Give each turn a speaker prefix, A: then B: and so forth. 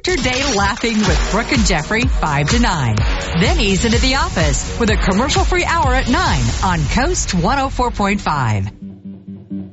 A: Start your day laughing with Brooke and Jeffrey 5 to 9. Then ease into the office with a commercial-free hour at 9 on Coast 104.5.